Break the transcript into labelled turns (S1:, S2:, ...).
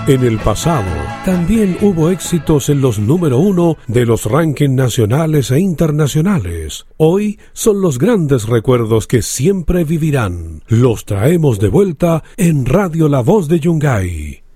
S1: En el pasado, también hubo éxitos en los número 1 de los rankings nacionales e internacionales. Hoy son los grandes recuerdos que siempre vivirán. Los traemos de vuelta en Radio La Voz de Yungay.